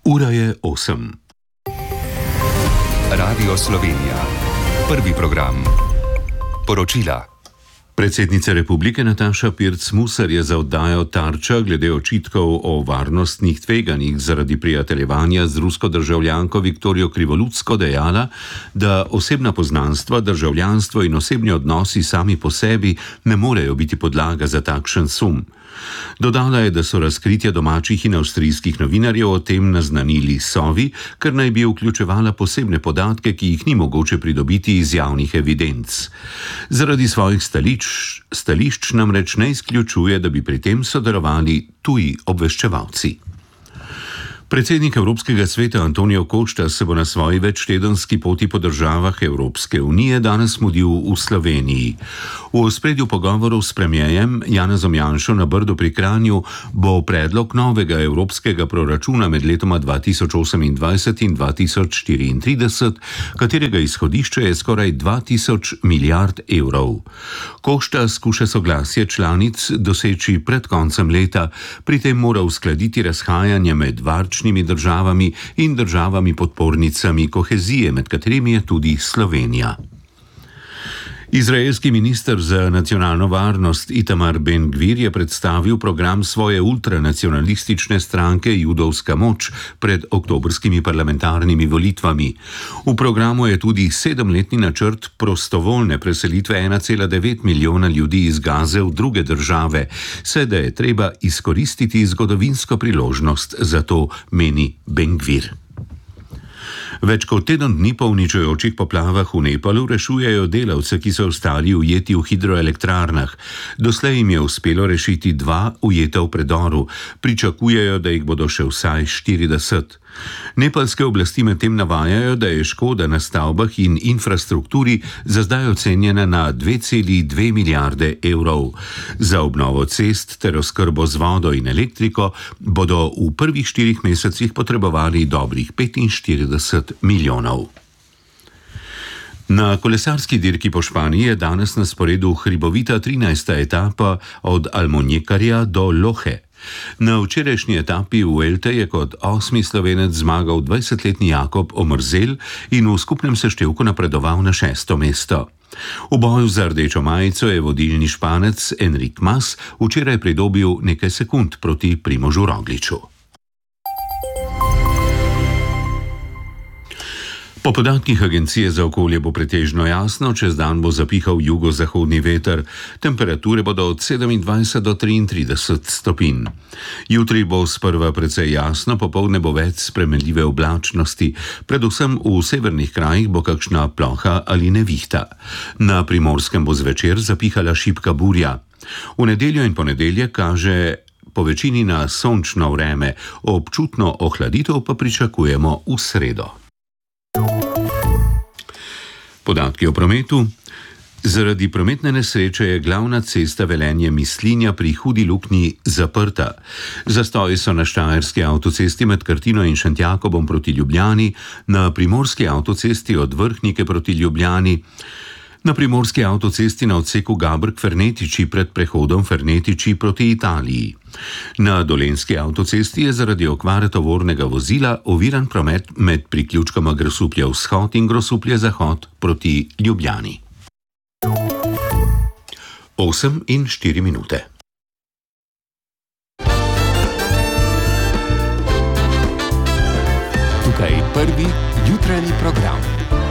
Ura je 8. Radio Slovenija. Prvi program. Poročila. Predsednica republike Nataša Pirc-Musar je za oddajo Tarča glede očitkov o varnostnih tveganjih zaradi prijateljevanja z rusko državljanko Viktorijo Krivolutsko dejala, da osebna poznanstva, državljanstvo in osebni odnosi sami po sebi ne morejo biti podlaga za takšen sum. Dodala je, da so razkritja domačih in avstrijskih novinarjev o tem naznanili Sovi, ker naj bi vključevala posebne podatke, ki jih ni mogoče pridobiti iz javnih evidenc. Zaradi svojih stališč namreč ne izključuje, da bi pri tem sodelovali tuji obveščevalci. Predsednik Evropskega sveta Antonijo Košta se bo na svoji večtedenski poti po državah Evropske unije danes mudil v Sloveniji. V ospredju pogovorov s premierjem Janezom Janšo na Brdu pri Kranju bo predlog novega evropskega proračuna med letoma 2028 in 2034, katerega izhodišče je skoraj 2000 milijard evrov. Košta skuša soglasje članic doseči pred koncem leta, pri tem mora uskladiti razhajanje med varčnimi državami in državami podpornicami kohezije, med katerimi je tudi Slovenija. Izraelski minister za nacionalno varnost Itamar Ben-Gvir je predstavil program svoje ultranacionalistične stranke Judovska moč pred oktobrskimi parlamentarnimi volitvami. V programu je tudi 7-letni načrt prostovoljne preselitve 1,9 milijona ljudi iz Gaze v druge države, saj da je treba izkoristiti zgodovinsko priložnost, zato meni Ben-Gvir. Več kot teden dni po uničujočih poplavah v Nepalu rešujejo delavce, ki so ostali ujeti v hidroelektrarnah. Doslej jim je uspelo rešiti 2 ujeta v predoru. Pričakujejo, da jih bodo še vsaj 40. Nepalske oblasti medtem navajajo, da je škoda na stavbah in infrastrukturi za zdaj ocenjena na 2,2 milijarde evrov. Za obnovo cest ter oskrbo z vodo in elektriko bodo v prvih 4 mesecih potrebovali dobrih 45 milijonov. Na kolesarski dirki po Španiji je danes na sporedu hribovita 13. etapa od Almuñécarja do Lohe. Na včerajšnji etapi v Vuelte je kot 8. Slovenec zmagal 20-letni Jakob Omerzel in v skupnem seštevku napredoval na 6. mesto. V boju za rdečo majico je vodilni Španec Enric Mas včeraj pridobil nekaj sekund proti Primožu Rogliču. Po podatkih Agencije za okolje bo pretežno jasno, čez dan bo zapihal jugozahodni veter. Temperature bodo od 27 do 33 stopinj. Jutri bo sprva precej jasno, popoldne bo več spremenljive oblačnosti. Predvsem v severnih krajih bo kakšna ploha ali nevihta. Na Primorskem bo zvečer zapihala šibka burja. V nedeljo in ponedeljek kaže po večini na sončno vreme, občutno ohladitev pa pričakujemo v sredo. Podatki o prometu. Zaradi prometne nesreče je glavna cesta Velenje-Mislinja pri Hudi Luknji zaprta. Zastoji so na štajerski avtocesti med Krtino in Šentjakobom proti Ljubljani, na primorski avtocesti od Vrhnike proti Ljubljani, na primorski avtocesti na odseku Gabrk-Fernetiči pred prehodom Fernetiči proti Italiji. Na dolenjski avtocesti je zaradi okvare tovornega vozila oviran promet med priključkoma Grosuplje vzhod in Grosuplje zahod proti Ljubljani. 8:04. Tukaj prvi jutranji program.